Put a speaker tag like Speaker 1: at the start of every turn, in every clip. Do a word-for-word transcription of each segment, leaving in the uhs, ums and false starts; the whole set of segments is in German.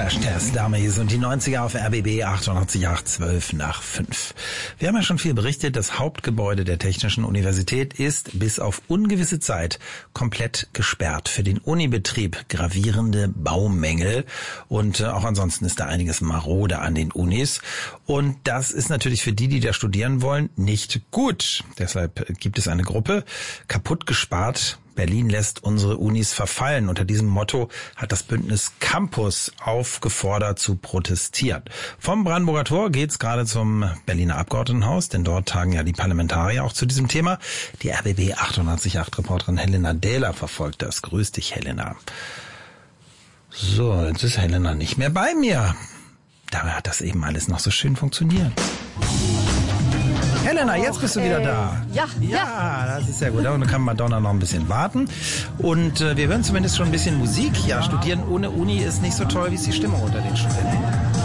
Speaker 1: Crashtest, Dummies und die neunziger auf R B B achtundachtzig Komma acht, zwölf nach fünf. Wir haben ja schon viel berichtet, das Hauptgebäude der Technischen Universität ist bis auf ungewisse Zeit komplett gesperrt. Für den Unibetrieb gravierende Baumängel und äh, auch ansonsten ist da einiges marode an den Unis. Und das ist natürlich für die, die da studieren wollen, nicht gut. Deshalb gibt es eine Gruppe, kaputt gespart. Berlin lässt unsere Unis verfallen. Unter diesem Motto hat das Bündnis Campus aufgefordert zu protestieren. Vom Brandenburger Tor geht's gerade zum Berliner Abgeordnetenhaus, denn dort tagen ja die Parlamentarier auch zu diesem Thema. Die R B B achtundachtzig Komma acht Reporterin Helena Dähler verfolgt das. Grüß dich, Helena. So, jetzt ist Helena nicht mehr bei mir. Dabei hat das eben alles noch so schön funktioniert. Helena, jetzt bist du wieder
Speaker 2: äh,
Speaker 1: da.
Speaker 2: Ja, ja.
Speaker 1: Ja, das ist sehr gut. Und dann kann Madonna noch ein bisschen warten. Und äh, wir hören zumindest schon ein bisschen Musik. Ja, studieren ohne Uni ist nicht so toll. Wie ist die Stimmung unter den Studenten?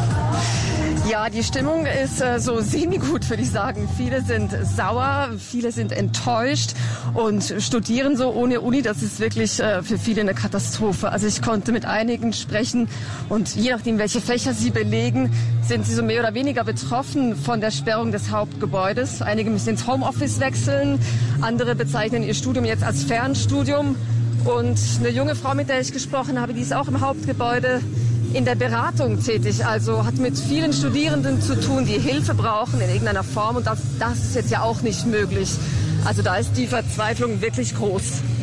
Speaker 2: Ja, die Stimmung ist äh, so semi-gut, würde ich sagen. Viele sind sauer, viele sind enttäuscht und studieren so ohne Uni, das ist wirklich äh, für viele eine Katastrophe. Also ich konnte mit einigen sprechen und je nachdem, welche Fächer sie belegen, sind sie so mehr oder weniger betroffen von der Sperrung des Hauptgebäudes. Einige müssen ins Homeoffice wechseln, andere bezeichnen ihr Studium jetzt als Fernstudium. Und eine junge Frau, mit der ich gesprochen habe, die ist auch im Hauptgebäude in der Beratung tätig, also hat mit vielen Studierenden zu tun, die Hilfe brauchen in irgendeiner Form und das, das ist jetzt ja auch nicht möglich. Also da ist die Verzweiflung wirklich groß.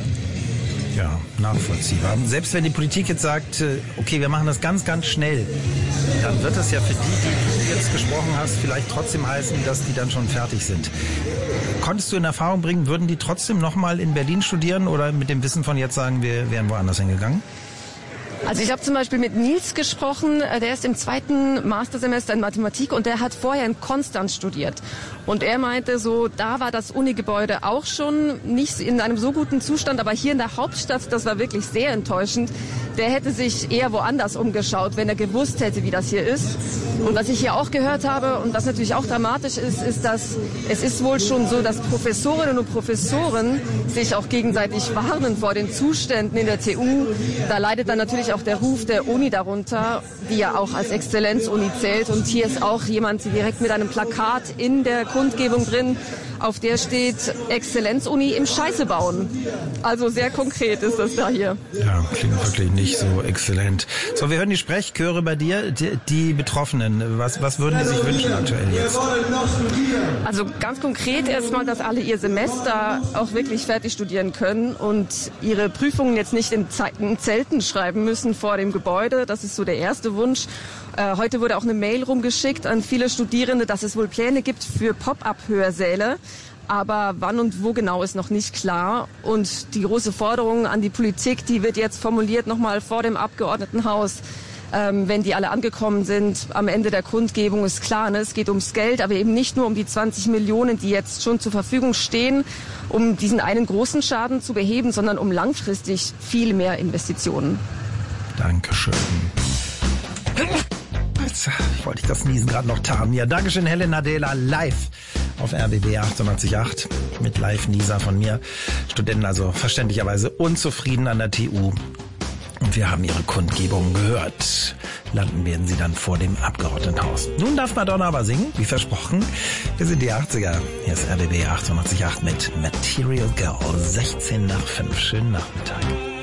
Speaker 1: Ja, nachvollziehbar. Selbst wenn die Politik jetzt sagt, okay, wir machen das ganz, ganz schnell, dann wird das ja für die, die du jetzt gesprochen hast, vielleicht trotzdem heißen, dass die dann schon fertig sind. Konntest du in Erfahrung bringen, würden die trotzdem nochmal in Berlin studieren oder mit dem Wissen von jetzt sagen, wir wären woanders hingegangen?
Speaker 2: Also ich habe zum Beispiel mit Nils gesprochen, der ist im zweiten Mastersemester in Mathematik und der hat vorher in Konstanz studiert. Und er meinte so, da war das Unigebäude auch schon nicht in einem so guten Zustand, aber hier in der Hauptstadt, das war wirklich sehr enttäuschend. Der hätte sich eher woanders umgeschaut, wenn er gewusst hätte, wie das hier ist. Und was ich hier auch gehört habe und was natürlich auch dramatisch ist, ist, dass es ist wohl schon so, dass Professorinnen und Professoren sich auch gegenseitig warnen vor den Zuständen in der T U. Da leidet dann natürlich auch der Ruf der Uni darunter, die ja auch als Exzellenzuni zählt. Und hier ist auch jemand direkt mit einem Plakat in der Kundgebung drin, auf der steht Exzellenzuni im Scheiße bauen. Also sehr konkret ist das da hier.
Speaker 1: Ja, klingt wirklich nicht so exzellent. So, wir hören die Sprechchöre bei dir, die, die Betroffenen. Was, was würden die sich wünschen aktuell jetzt?
Speaker 2: Also ganz konkret erstmal, dass alle ihr Semester auch wirklich fertig studieren können und ihre Prüfungen jetzt nicht in Zelten schreiben müssen vor dem Gebäude. Das ist so der erste Wunsch. Äh, heute wurde auch eine Mail rumgeschickt an viele Studierende, dass es wohl Pläne gibt für Pop-up-Hörsäle. Aber wann und wo genau ist noch nicht klar. Und die große Forderung an die Politik, die wird jetzt formuliert nochmal vor dem Abgeordnetenhaus. Ähm, wenn die alle angekommen sind, am Ende der Kundgebung ist klar, ne, es geht ums Geld, aber eben nicht nur um die zwanzig Millionen, die jetzt schon zur Verfügung stehen, um diesen einen großen Schaden zu beheben, sondern um langfristig viel mehr Investitionen.
Speaker 1: Dankeschön. Jetzt wollte ich das Niesen gerade noch tarnen. Ja, Dankeschön, Helena Dähler, live auf R B B achtundachtzig Komma acht mit Live-Nieser von mir. Studenten also verständlicherweise unzufrieden an der T U. Und wir haben ihre Kundgebung gehört. Landen werden sie dann vor dem Abgeordnetenhaus. Nun darf Madonna aber singen, wie versprochen. Wir sind die achtziger. Hier ist R B B achtundachtzig Komma acht mit Material Girl. sechzehn nach fünf. Schönen Nachmittag.